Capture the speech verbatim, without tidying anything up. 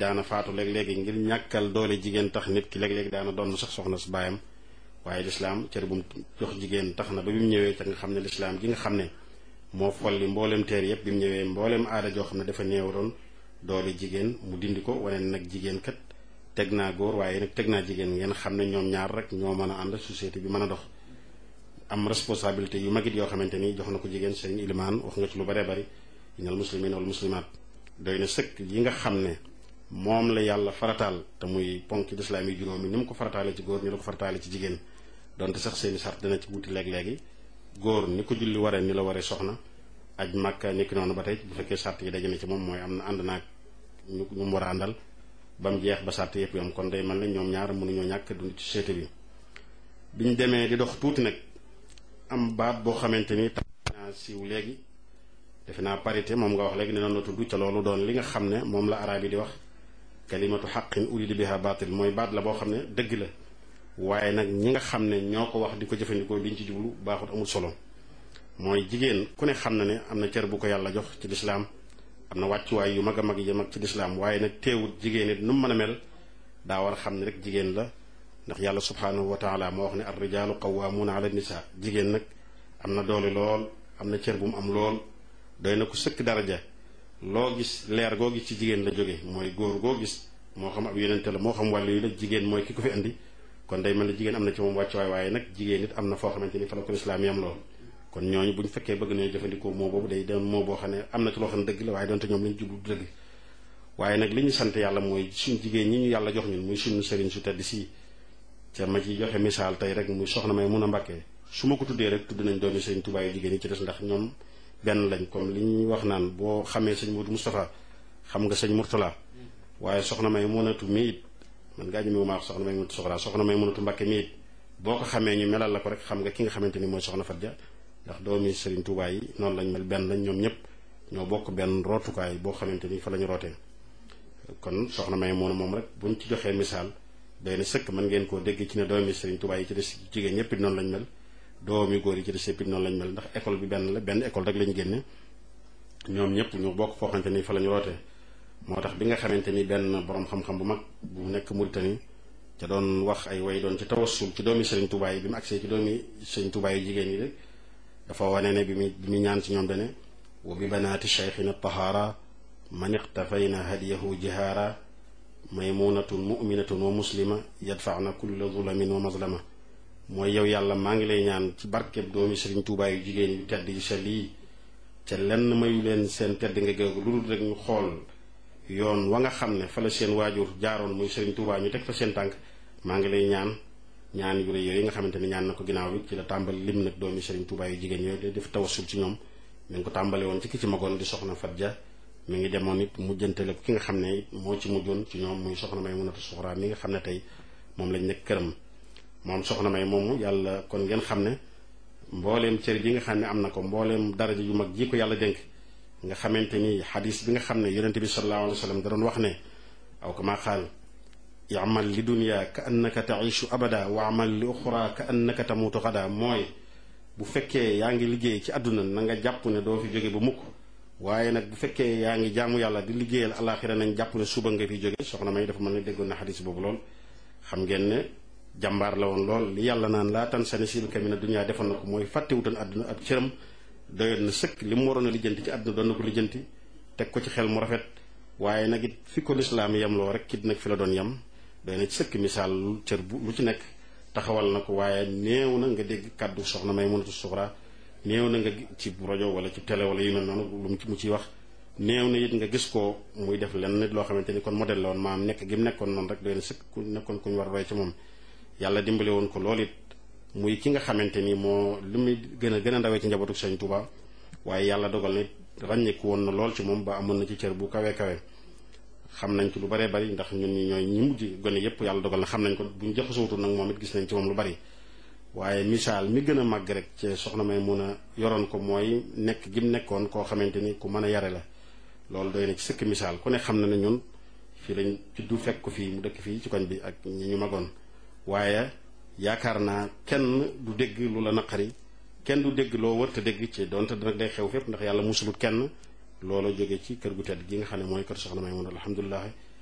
daana faatu léeg-léegi ngir ñàkkal doole jigéen tax nit ki léeg-léegi daana doon sax soxna su baayam waaye lislaam cër bu mu jox jigéen tax na ba bi mu ñëwee ca nga xam ne lislaam gi nga xam ne moo folli mboolem teer yëpp bi mu ñëwee mboolem aada joo xam ne dafa néewroon doole jigéen mu dindi ko wane nag jigéen kat teg naa góor waaye nag teg naa jigéen ngeen xam ne ñoom ñaar rek ñoo mën a ànd société bi mën a dox am responsabilité yu magit yoo xamante ni jox na ko jigéen sëriñ Ilimaan wax nga ci lu bëree bëri innal muslimiina wal muslimaat doy na sëkk yi nga xam ne moom la yàlla farataal te muy ponk lislaam yi juróomi ni mu ko farataale ci góor ni la ko farataale ci jigéen donte sax seeni sart dana ci wuti léeg-léegi góor ni ko julli waree ni la waree soxna aj Makka ni ki noonu ba tey bu fekkee sart yi daje na ci moom mooy am na ànd naag ñu ñu mu war a àndal ba mu jeex ba sart yëpp yom kon day mel ne ñoom ñaar mënuñoo ñàkk dund ci société bi biñ demee di dox tuuti nag am baat boo xamante ni tax naa siiw léegi defe naa parité moom nga wax léegi ne noonu la tudd ca loolu doon li nga xam ne moom la araab yi di wax kalimatu xaqin urida biha baatil mooy baat la boo xam ne dëgg la waaye nag ñi nga xam ne ñoo ko wax di ko jëfandikoo liñ ci jublu baaxut amul solo mooy jigéen ku ne xam na ne am na cër bu ko yàlla jox ci lislaam am na wàccuwaay yu mag a mag yi mag ci lislaam waaye nag teewut jigéen it nu mu mën a mel daa war a xam ne rek jigéen la ndax yàlla subhaanahu wa taala moo wax ne ar rijaalu qawwaamuuna ala nisa jigéen nag am na doole lool am na cër bu mu am lool doy na ko sëkk daraja loo gis leer goo gis ci jigéen la jóge mooy góor goo gis moo xam ab yonente la moo xam wàllu yi la jigéen mooy ki ko fi indi kon day mel ne jigéen am na ci moom wàccuwaay waaye nag jigéen it am na foo xamante ni fa la ko lislaam yam lool kon ñooñu bu ñu fekkee bëgg nañu jëfandikoo moo boobu day doon moo boo xam ne am na ci loo xam ne dëgg la waaye doonte ñoom lañu jublu dëgg waaye nag li ñu sant yàlla mooy suñ jigéen ñi ñu yàlla jox ñun muy suñu sëriñ su tedd si ca ma ci joxe misaal tey rek muy soxna may mun a mbàkkee su ma ko tuddee rek tudd nañ doomi sëriñ Tuubaa yu jigéen yi ci des ndax ñoom benn lañ comme li ñuy wax naan boo xamee sëñ Modou Moustapha xam nga sëñ Mourtala waaye soxna may munatu mi it man ngaa ñëmewu maa wax soxna may munatu soxla soxna may munatu mbàkke mi it boo ko xamee ñu melal la ko rek xam nga ki nga xamante ni mooy soxna Fatja ndax doomi sëriñ Tuubaa yi noonu lañ mel benn lañ ñoom ñëpp ñoo bokk benn rootukaay boo xamante ni fa la ñu rootee kon soxna may mun moom rek buñ ci joxee misaal doy na sëkk mën ngeen koo dégg ci ne doomi sëriñ Tuubaa yi ci des jigéen ñëpp it noonu lañ mel doomi góor yi ci des yëpp it noonu lañ mel ndax école bi benn la benn école rek lañ génne ñoom ñëpp ñu bokk foo xamante ni fa la ñu rootee moo tax bi nga xamante ni benn borom xam-xam bu mag bu nekk Mauritanie ca doon wax ay way doon ci tawassul ci doomi sëriñ Tuubaa yi bi mu agsee ci doomi sëriñ Tuubaa yu jigéen yi rek dafa wane ne bi mu bi mu ñaan ci ñoom dane wa bi banaati cheikhina tahaara man iqtafayna hadiyahu jihaara maymunatun muminatun wa muslima yadfaana kulla zulamin wa mazlama mooy yow yàlla maa ngi lay ñaan ci barkeb doomi sëriñ Tuubaa yu jigéen yu tedd yu sell yi ca lenn mayu leen seen tedd nga géegu lu dul rek ñu xool yoon wa nga xam ne fa la seen waajur jaaroon muy sëriñ Tuubaa ñu teg fa seen tànk maa ngi lay ñaan ñaan yu rëy yooyu nga xamante ni ñaan na ko ginnaaw bi ci la tàmbali lim nag doomi sëriñ Tuubaa yu jigéen yooyu def tawassul ci ñoom mi ngi ko tàmbale woon ci ki ci magoon di soxna Fatja mi ngi demoon it mujjantale ki nga xam ne it moo ci mujjoon ci ñoom muy soxna may munatu suxraa mi nga xam ne tey moom lañ nekk këram moom soxna may moomu yàlla kon ngeen xam ne mbooleem cër bi nga xam ne am na ko mbooleem daraja yu mag ji ko yàlla dénk nga xamante ni xadis bi nga xam ne yonente bi sallallahu alayhi wa sallam da doon wax ne aw kama qaal i'mal li dunya ka annaka taishu abada wa amal li uxra ka annaka tamutu xada mooy bu fekkee yaa ngi liggéey ci àdduna na nga jàpp ne doo fi jóge ba mukk waaye nag bu fekkee yaa ngi jaamu yàlla di liggéeyal alaxira nañ jàpp ne suba nga fi jóge soxna may dafa mën ne déggoon na xadis boobu lool xam ngeen ne jàmbaar la woon lool li yàlla naan laa tan sa nasiibaka mina dunya defoon na ko mooy fàttewutoon àdduna ak cëram doyoon na sëkk li mu waroon a lijjanti ci àdduna doon na ko lijjanti teg ko ci xel mu rafet waaye nag it fi ko lislaam yem loo rek kit nag fi la doon yem doy na ci sëkk misaal cër bu lu ci nekk taxawal na ko waaye néew na nga dégg kàddu soxna may munatu suxraa néew na nga ci rajo wala ci télé wala yu mel noonu lu mu ciy wax néew na it nga gis ko muy def lenn nit loo xamante ni kon modèle la woon maam nekk gi mu nekkoon noonu rek doy na sëkk ku nekkoon ku ñu war a roy ci moom yàlla dimbale woon ko loolu it muy ki nga xamante ni moo li muy gën a gën a ndawee ci njabootu Sëriñ Tuubaa waaye yàlla dogal nit ràññeeku woon na lool ci moom ba amoon na ci cër bu kawe kawe xam nañ ci lu baree bari ndax ñun ñi ñooy ñi mujj gone yépp yàlla dogal na xam nañ ko buñ jaxasootul nag moom it gis nañ ci moom lu bari waaye misaal mi gën a màgg rek ci soxna may mun a yoroon ko mooy nekk gi mu nekkoon koo xamante ni ku mën a yare la loolu doy na ci sëkk misaal ku ne xam na ne ñun fii lañ juddu fekk ko fii mu dëkk fii ci koñ bi ak ñi ñu magoon waaye yaakaar naa kenn du dégg lu la naqari kenn du dégg loo wër te dégg ci donte nag day xew fépp ndax yàlla musulut kenn loolu jóge ci kër gu tedd gi nga xam ne mooy kër soxna may mun alhamdulilah